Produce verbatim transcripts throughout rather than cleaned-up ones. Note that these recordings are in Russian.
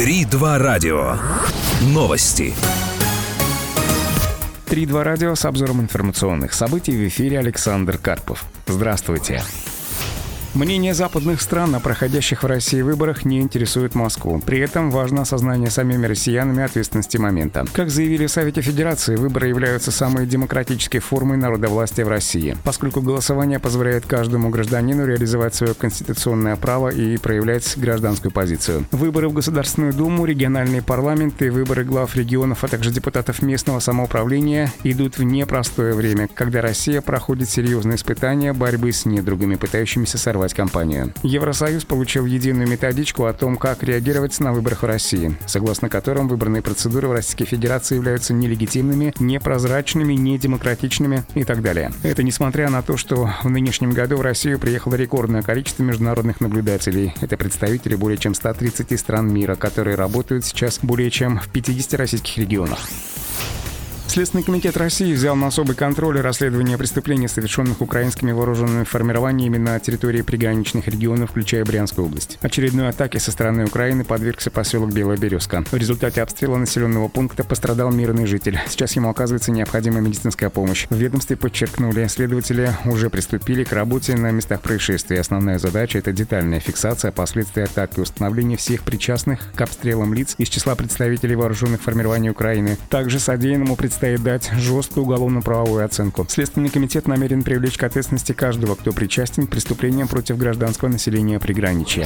три два радио. Новости. три два радио с обзором информационных событий. В эфире Александр Карпов. Здравствуйте. Мнение западных стран о проходящих в России выборах не интересует Москву. При этом важно осознание самими россиянами ответственности момента. Как заявили в Совете Федерации, выборы являются самой демократической формой народовластия в России, поскольку голосование позволяет каждому гражданину реализовать свое конституционное право и проявлять гражданскую позицию. Выборы в Государственную Думу, региональные парламенты, выборы глав регионов, а также депутатов местного самоуправления идут в непростое время, когда Россия проходит серьезные испытания борьбы с недругами, пытающимися сорвать кампанию. Евросоюз получил единую методичку о том, как реагировать на выборах в России, согласно которым выборные процедуры в Российской Федерации являются нелегитимными, непрозрачными, недемократичными и так далее. Это несмотря на то, что в нынешнем году в Россию приехало рекордное количество международных наблюдателей. Это представители более чем ста тридцати стран мира, которые работают сейчас более чем в пятидесяти российских регионах. Следственный комитет России взял на особый контроль расследование преступлений, совершенных украинскими вооруженными формированиями на территории приграничных регионов, включая Брянскую область. Очередной атаке со стороны Украины подвергся поселок Белая Березка. В результате обстрела населенного пункта пострадал мирный житель. Сейчас ему оказывается необходимая медицинская помощь. В ведомстве подчеркнули, следователи уже приступили к работе на местах происшествия. Основная задача — это детальная фиксация последствий атаки и установление всех причастных к обстрелам лиц из числа представителей вооруженных формирований Украины. Также содеянному предстоит Предстоит дать жесткую уголовно-правовую оценку. Следственный комитет намерен привлечь к ответственности каждого, кто причастен к преступлениям против гражданского населения приграничья.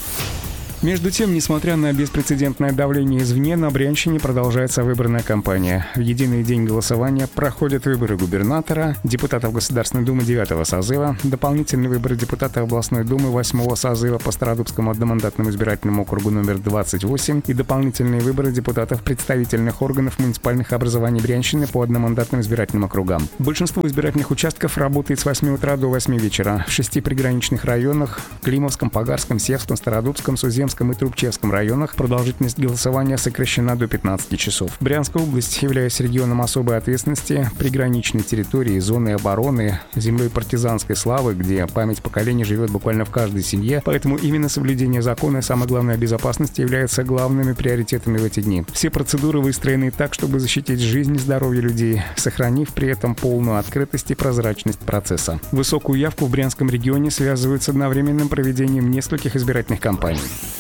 Между тем, несмотря на беспрецедентное давление извне, на Брянщине продолжается выборная кампания. В единый день голосования проходят выборы губернатора, депутатов Государственной Думы девятого созыва, дополнительные выборы депутатов областной думы восьмого созыва по Стародубскому одномандатному избирательному округу номер двадцать восемь и дополнительные выборы депутатов представительных органов муниципальных образований Брянщины по одномандатным избирательным округам. Большинство избирательных участков работает с восьми утра до восьми вечера. В шести приграничных районах – Климовском, Погарском, Севском, Стародубском, Суземском и Трубчевском районах продолжительность голосования сокращена до пятнадцати часов. Брянская область, являясь регионом особой ответственности, приграничной территории, зоны обороны, землей партизанской славы, где память поколений живет буквально в каждой семье, поэтому именно соблюдение закона и, самое главное, безопасности являются главными приоритетами в эти дни. Все процедуры выстроены так, чтобы защитить жизнь и здоровье людей, сохранив при этом полную открытость и прозрачность процесса. Высокую явку в Брянском регионе связывают с одновременным проведением нескольких избирательных кампаний.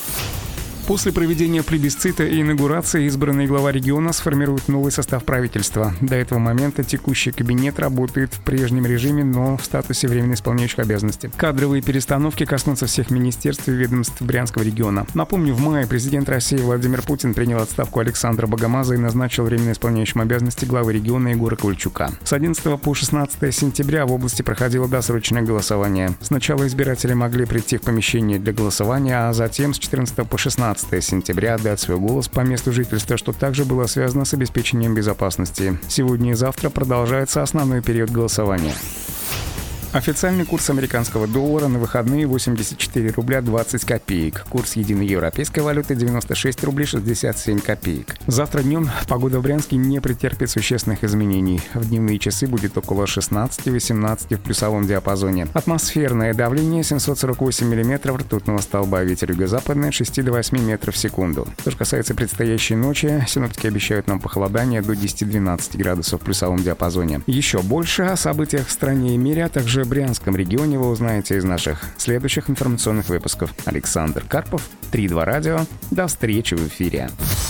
После проведения плебисцита и инаугурации избранный глава региона сформирует новый состав правительства. До этого момента текущий кабинет работает в прежнем режиме, но в статусе временно исполняющих обязанности. Кадровые перестановки коснутся всех министерств и ведомств Брянского региона. Напомню, в мае президент России Владимир Путин принял отставку Александра Богомаза и назначил временно исполняющим обязанности главы региона Егора Ковальчука. С одиннадцатого по шестнадцатое сентября в области проходило досрочное голосование. Сначала избиратели могли прийти в помещение для голосования, а затем с четырнадцатого по шестнадцатое сентября отдать свой голос по месту жительства, что также было связано с обеспечением безопасности. Сегодня и завтра продолжается основной период голосования. Официальный курс американского доллара на выходные восемьдесят четыре рубля двадцать копеек. Курс единой европейской валюты девяносто шесть рублей шестьдесят семь копеек. Завтра днем погода в Брянске не претерпит существенных изменений. В дневные часы будет около шестнадцати-восемнадцати в плюсовом диапазоне. Атмосферное давление семьсот сорок восемь миллиметров ртутного столба. Ветер юго-западный от шести до восьми метров в секунду. Что же касается предстоящей ночи, синоптики обещают нам похолодание до десяти-двенадцати градусов в плюсовом диапазоне. Еще больше о событиях в стране и мире, а также в Брянском регионе вы узнаете из наших следующих информационных выпусков. Александр Карпов, три два радио. До встречи в эфире.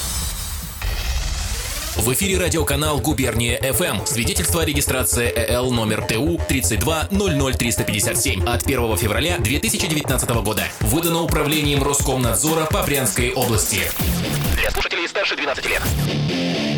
В эфире радиоканал «Губерния эф эм». Свидетельство о регистрации э л номер тэ у тридцать два ноль ноль триста пятьдесят семь от первого февраля две тысячи девятнадцатого года. Выдано управлением Роскомнадзора по Брянской области. Для слушателей старше двенадцати лет.